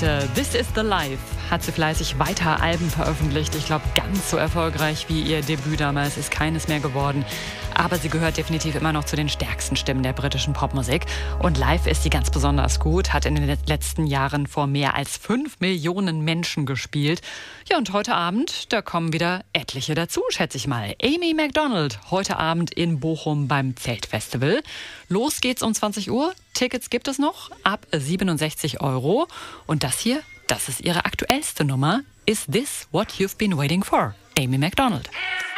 This is the Life hat sie fleißig weiter Alben veröffentlicht. Ich glaube, ganz so erfolgreich wie ihr Debüt damals ist keines mehr geworden. Aber sie gehört definitiv immer noch zu den stärksten Stimmen der britischen Popmusik. Und live ist sie ganz besonders gut, hat in den letzten Jahren vor mehr als 5 Millionen Menschen gespielt. Ja, und heute Abend, da kommen wieder etliche dazu, schätze ich mal. Amy Macdonald, heute Abend in Bochum beim Zeltfestival. Los geht's um 20 Uhr. Tickets gibt es noch ab 67 €. Und das hier, das ist ihre aktuellste Nummer. Is This What You've Been Waiting For? Amy Macdonald.